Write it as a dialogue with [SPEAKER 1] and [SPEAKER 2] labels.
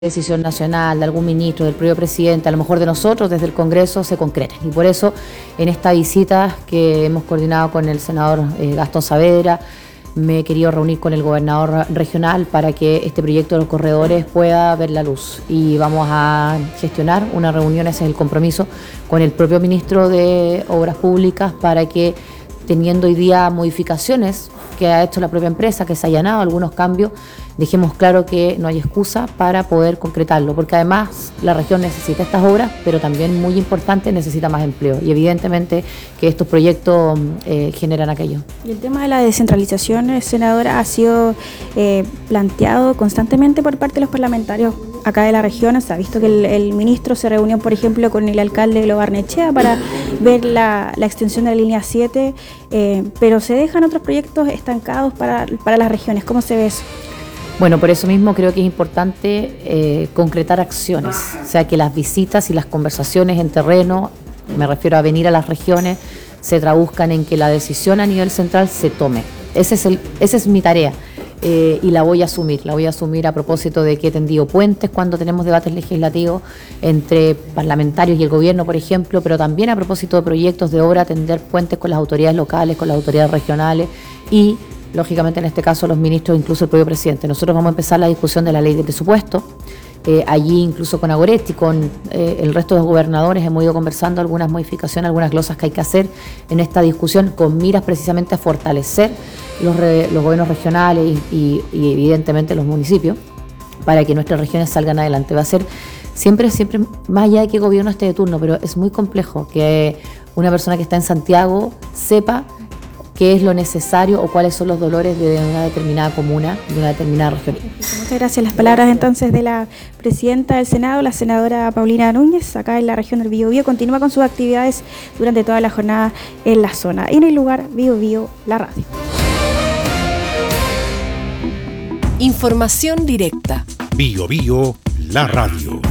[SPEAKER 1] decisión nacional, de algún ministro, del propio presidente, a lo mejor de nosotros desde el Congreso, se concreten. Y por eso en esta visita que hemos coordinado con el senador Gastón Saavedra, me he querido reunir con el gobernador regional para que este proyecto de los corredores pueda ver la luz. Y vamos a gestionar una reunión, ese es el compromiso, con el propio ministro de Obras Públicas para que, teniendo hoy día modificaciones que ha hecho la propia empresa, que se ha allanado algunos cambios, dejemos claro que no hay excusa para poder concretarlo, porque además la región necesita estas obras, pero también, muy importante, necesita más empleo, y evidentemente que estos proyectos generan aquello.
[SPEAKER 2] Y el tema de la descentralización, senadora, ha sido planteado constantemente por parte de los parlamentarios acá de la región. Se ha visto que el ministro se reunió, por ejemplo, con el alcalde de Lo Barnechea para ver la extensión de la línea 7, pero se dejan otros proyectos estancados para las regiones. ¿Cómo se ve eso?
[SPEAKER 1] Bueno, por eso mismo creo que es importante concretar acciones, o sea, que las visitas y las conversaciones en terreno, me refiero a venir a las regiones, se traduzcan en que la decisión a nivel central se tome. Esa es mi tarea. Y la voy a asumir a propósito de que he tendido puentes cuando tenemos debates legislativos entre parlamentarios y el gobierno, por ejemplo, pero también a propósito de proyectos de obra, tender puentes con las autoridades locales, con las autoridades regionales y, lógicamente, en este caso, los ministros, incluso el propio presidente. Nosotros vamos a empezar la discusión de la ley de presupuesto. Allí, incluso con Agoretti, con el resto de los gobernadores, hemos ido conversando algunas modificaciones, algunas glosas que hay que hacer en esta discusión, con miras precisamente a fortalecer los gobiernos regionales y evidentemente los municipios, para que nuestras regiones salgan adelante. Va a ser siempre, más allá de que el gobierno esté de turno, pero es muy complejo que una persona que está en Santiago sepa qué es lo necesario o cuáles son los dolores de una determinada comuna, de una determinada región.
[SPEAKER 2] Muchas gracias. Las palabras entonces de la presidenta del Senado, la senadora Paulina Núñez, acá en la región del Biobío. Continúa con sus actividades durante toda la jornada en la zona. En el lugar Biobío, la radio.
[SPEAKER 3] Información directa.
[SPEAKER 4] Biobío, la radio.